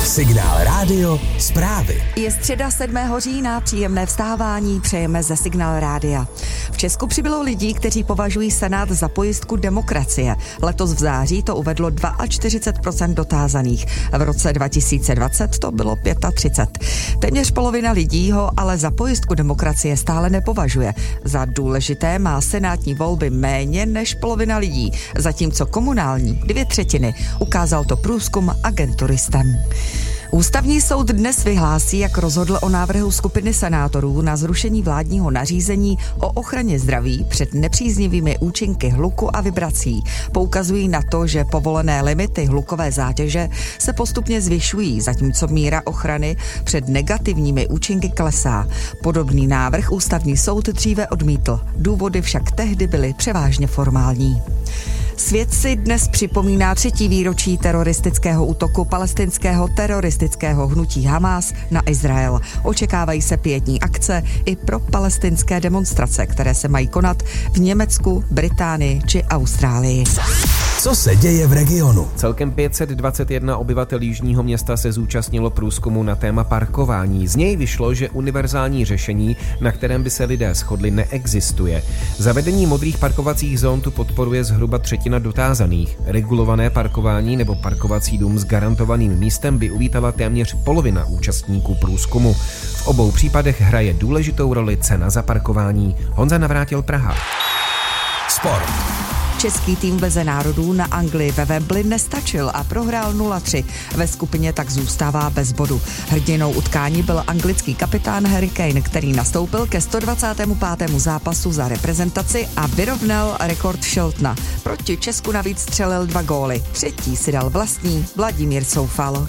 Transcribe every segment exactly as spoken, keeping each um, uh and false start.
Signál Rádio zprávy. Je středa sedmého října, příjemné vstávání přejeme ze Signál Rádia. V Česku přibylo lidí, kteří považují Senát za pojistku demokracie. Letos v září to uvedlo čtyřicet dva procent dotázaných. V roce dva tisíce dvacet to bylo třicet pět. Téměř polovina lidí ho ale za pojistku demokracie stále nepovažuje. Za důležité má senátní volby méně než polovina lidí, zatímco komunální dvě třetiny. Ukázal to průzkum agentury STEM. Ústavní soud dnes vyhlásí, jak rozhodl o návrhu skupiny senátorů na zrušení vládního nařízení o ochraně zdraví před nepříznivými účinky hluku a vibrací. Poukazují na to, že povolené limity hlukové zátěže se postupně zvyšují, zatímco míra ochrany před negativními účinky klesá. Podobný návrh ústavní soud dříve odmítl. Důvody však tehdy byly převážně formální. Svět si dnes připomíná třetí výročí teroristického útoku palestinského teroristického hnutí Hamás na Izrael. Očekávají se pietní akce i pro palestinské demonstrace, které se mají konat v Německu, Británii či Austrálii. Co se děje v regionu? Celkem pět set dvacet jedna obyvatel jižního města se zúčastnilo průzkumu na téma parkování. Z něj vyšlo, že univerzální řešení, na kterém by se lidé shodli, neexistuje. Zavedení modrých parkovacích zón tu podporuje zhruba třetina dotázaných. Regulované parkování nebo parkovací dům s garantovaným místem by uvítala téměř polovina účastníků průzkumu. V obou případech hraje důležitou roli cena za parkování. Honza Navrátil, Praha. Sport. Český tým v lize národů na Anglii ve Wembley nestačil a prohrál nula tři. Ve skupině tak zůstává bez bodu. Hrdinou utkání byl anglický kapitán Harry Kane, který nastoupil ke sto dvacátému pátému zápasu za reprezentaci a vyrovnal rekord Sheltona. Proti Česku navíc střelil dva góly. Třetí si dal vlastní Vladimír Soufal.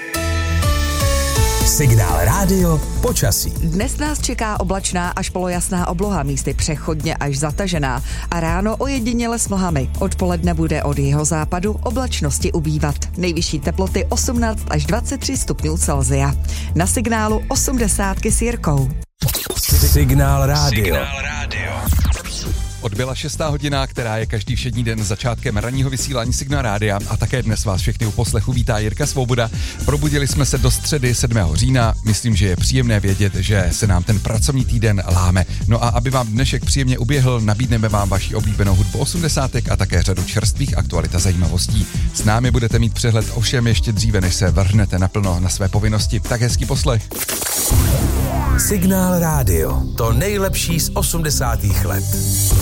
Signál Rádio počasí. Dnes nás čeká oblačná až polojasná obloha, místy přechodně až zatažená a ráno ojediněle s mlhami. Odpoledne bude od jihozápadu oblačnosti ubývat. Nejvyšší teploty osmnáct až dvacet tři stupňů Celsia. Na signálu osmdesátky s Jirkou. Signál Rádio. Signál Rádio. Odbyla šestá hodina, která je každý všední den začátkem ranního vysílání Signál Rádia a také dnes vás všechny u poslechu vítá Jirka Svoboda. Probudili jsme se do středy sedmého října, myslím, že je příjemné vědět, že se nám ten pracovní týden láme. No a aby vám dnešek příjemně uběhl, nabídneme vám vaši oblíbenou hudbu osmdesátek a také řadu čerstvých aktualit a zajímavostí. S námi budete mít přehled ovšem ještě dříve, než se vrhnete naplno na své povinnosti. Tak hezký poslech. Signál Rádio. To nejlepší z osmdesátých let.